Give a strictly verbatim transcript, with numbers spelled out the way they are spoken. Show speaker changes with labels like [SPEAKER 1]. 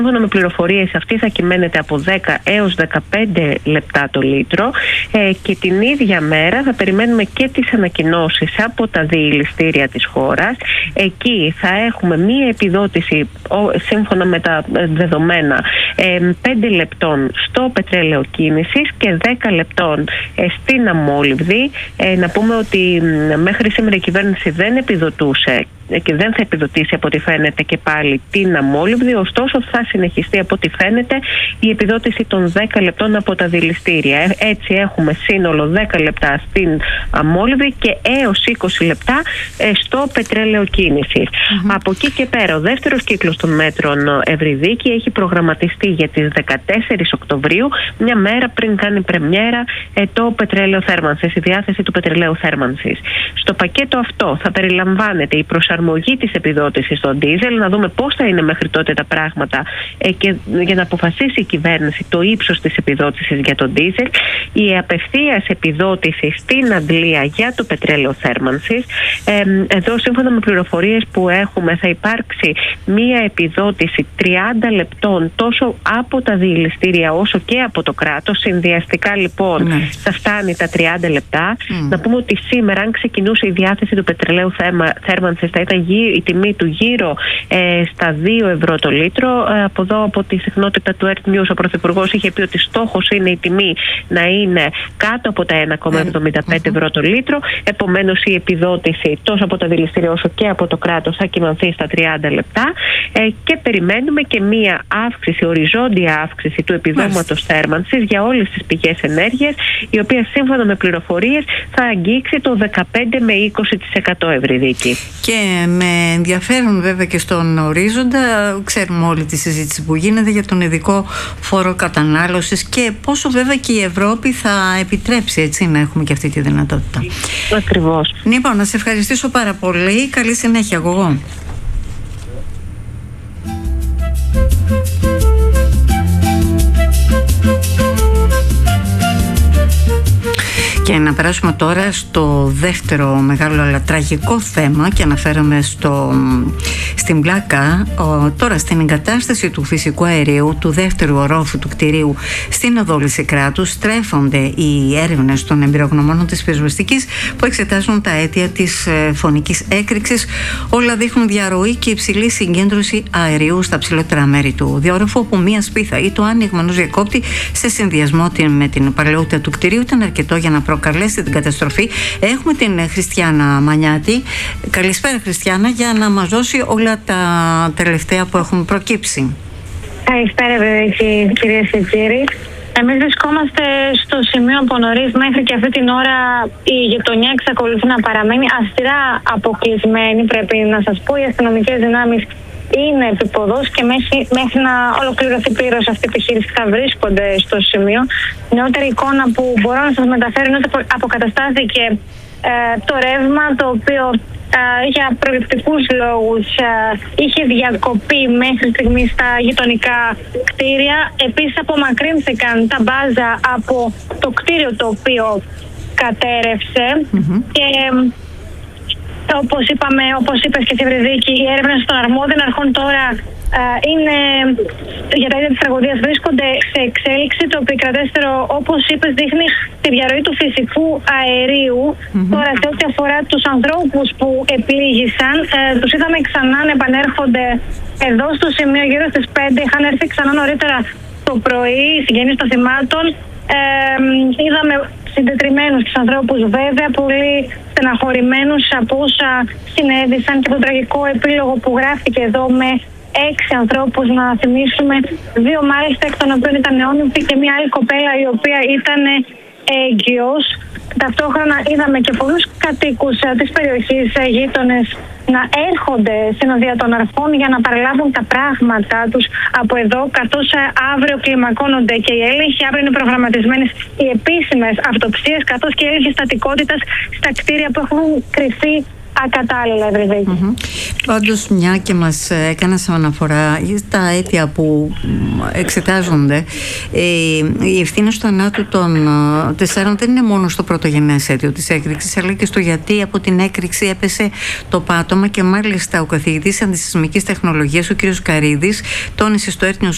[SPEAKER 1] Σύμφωνα με πληροφορίες, αυτή θα κυμαίνεται από δέκα έως δεκαπέντε λεπτά το λίτρο ε, και την ίδια μέρα θα περιμένουμε και τις ανακοινώσεις από τα διηληστήρια της χώρας. Εκεί θα έχουμε μία επιδότηση, ο, σύμφωνα με τα δεδομένα, ε, πέντε λεπτών στο πετρέλαιο κίνησης και δέκα λεπτών ε, στην αμόλυβδη. Ε, να πούμε ότι μέχρι σήμερα η κυβέρνηση δεν επιδοτούσε και δεν θα επιδοτήσει από ό,τι φαίνεται και πάλι την αμόλυβδη, ωστόσο θα συνεχιστεί από ό,τι φαίνεται η επιδότηση των δέκα λεπτών από τα δηληστήρια. Έτσι έχουμε σύνολο δέκα λεπτά στην αμόλυβδη και έως είκοσι λεπτά στο πετρέλαιο κίνησης. Mm-hmm. Από εκεί και πέρα ο δεύτερος κύκλος των μέτρων Ευρυδίκη έχει προγραμματιστεί για τις δεκατέσσερις Οκτωβρίου, μια μέρα πριν κάνει πρεμιέρα το πετρέλαιο θέρμανσης, η διάθεση του πετρελαίου θέρμανσης. Στο πακέτο αυτό θα περιλαμβάνεται η προσαρμογή της επιδότησης στον ντίζελ, να δούμε πώς θα είναι μέχρι τότε τα πράγματα ε, και για να αποφασίσει η κυβέρνηση το ύψος της επιδότησης για τον ντίζελ, η απευθείας επιδότηση στην Αντλία για το πετρέλαιο θέρμανσης. Ε, εδώ, σύμφωνα με πληροφορίες που έχουμε, θα υπάρξει μία επιδότηση τριάντα λεπτών τόσο από τα διηληστήρια όσο και από το κράτος. Συνδυαστικά λοιπόν mm. θα φτάνει τα τριάντα λεπτά. Mm. Να πούμε ότι σήμερα, αν ξεκινούσε η διάθεση του πετρελαίου θέρμανσης, θα ήταν η τιμή του γύρω ε, στα δύο ευρώ το λίτρο. Ε, από εδώ, από τη συχνότητα του Earth News, ο Πρωθυπουργός είχε πει ότι στόχος είναι η τιμή να είναι κάτω από τα ένα κόμμα εβδομήντα πέντε ευρώ το λίτρο. Επομένως, η επιδότηση τόσο από τα δηληστήρια όσο και από το κράτος θα κυμανθεί στα τριάντα λεπτά. Ε, και περιμένουμε και μία αύξηση, οριζόντια αύξηση του επιδόματος θέρμανσης για όλες τις πηγές ενέργειας, η οποία σύμφωνα με πληροφορίες θα αγγίξει το δεκαπέντε με είκοσι τοις εκατό, Ευρυδίκη.
[SPEAKER 2] Και με ενδιαφέρον βέβαια και στον ορίζοντα, ξέρουμε όλη τη συζήτηση που γίνεται για τον ειδικό φόρο κατανάλωσης και πόσο βέβαια και η Ευρώπη θα επιτρέψει, έτσι, να έχουμε και αυτή τη δυνατότητα.
[SPEAKER 1] Ακριβώς.
[SPEAKER 2] Λοιπόν, να σε ευχαριστήσω πάρα πολύ. Καλή συνέχεια, Γογό. Και να περάσουμε τώρα στο δεύτερο μεγάλο αλλά τραγικό θέμα και αναφέρομαι στο, στην πλάκα. Ο, τώρα στην εγκατάσταση του φυσικού αερίου του δεύτερου ορόφου του κτηρίου στην οδό Λυσικράτου στρέφονται οι έρευνες των εμπειρογνωμόνων της πυροσβεστικής που εξετάζουν τα αίτια της ε, φωνικής έκρηξης. Όλα δείχνουν διαρροή και υψηλή συγκέντρωση αερίου στα ψηλότερα μέρη του διόρροφου, όπου μία σπίθα ή το άνοιγμα ενός διακόπτη σε συνδυασμό με την παλαιότητα του κτηρίου ήταν αρκετό για να προκαλέσει την καταστροφή. Έχουμε την Χριστιάνα Μανιάτη. Καλησπέρα, Χριστιάνα, για να μας δώσει όλα τα τελευταία που έχουν προκύψει.
[SPEAKER 3] Καλησπέρα, κυρίες και κύριοι. Εμείς βρισκόμαστε στο σημείο από νωρίς μέχρι και αυτή την ώρα η γειτονιά εξακολουθεί να παραμένει αυστηρά αποκλεισμένη. Πρέπει να σας πω, οι αστυνομικές δυνάμεις είναι επιποδός και μέχρι, μέχρι να ολοκληρωθεί πλήρως αυτή η επιχείρηση θα βρίσκονται στο σημείο. Νεότερη εικόνα που μπορώ να σας μεταφέρω είναι ότι αποκαταστάθηκε ε, το ρεύμα, το οποίο ε, για προληπτικούς λόγους ε, είχε διακοπεί μέχρι στιγμή στα γειτονικά κτίρια. Επίσης απομακρύνθηκαν τα μπάζα από το κτίριο το οποίο κατέρευσε mm-hmm. και όπως είπαμε, όπως είπες και εσύ, Ευρυδίκη, οι έρευνες των αρμόδιων αρχών τώρα α, είναι για τα ίδια της τραγωδίας βρίσκονται σε εξέλιξη. Το επικρατέστερο, όπως είπες, δείχνει τη διαρροή του φυσικού αερίου. Mm-hmm. Τώρα, σε ό,τι αφορά τους ανθρώπους που επλήγησαν, ε, τους είδαμε ξανά να επανέρχονται εδώ στο σημείο γύρω στις πέντε. Είχαν έρθει ξανά νωρίτερα το πρωί, οι συγγενείς των θυμάτων. Ε, είδαμε συντετριμμένους τους ανθρώπους, βέβαια πολύ στεναχωρημένους από όσα συνέβησαν και τον τραγικό επίλογο που γράφτηκε εδώ με έξι ανθρώπους, να θυμίσουμε, δύο μάλιστα εκ των οποίων ήταν νεόνυμφοι και μια άλλη κοπέλα η οποία ήταν έγκυος. Ταυτόχρονα είδαμε και πολλούς κατοίκους της περιοχής, γείτονες, να έρχονται στην οδεία των αρχών για να παραλάβουν τα πράγματα τους από εδώ, καθώς αύριο κλιμακώνονται και οι έλεγχοι. Αύριο είναι προγραμματισμένες οι επίσημες αυτοψίες, καθώς και οι έλεγχοι στατικότητας στα κτίρια που έχουν κρυφεί ακατάλληλα, Ευρυδίκη. Mm-hmm.
[SPEAKER 2] Πάντως, μια και μας έκανας αναφορά στα αίτια που εξετάζονται, ε, η ευθύνη στο θανάτου των τεσσάρων δεν είναι μόνο στο πρωτογενές αίτιο της έκρηξης, αλλά και στο γιατί από την έκρηξη έπεσε το πάτωμα. Και μάλιστα ο καθηγητής αντισυσμικής τεχνολογίας, ο κ. Καρίδης, τόνισε στο Earth News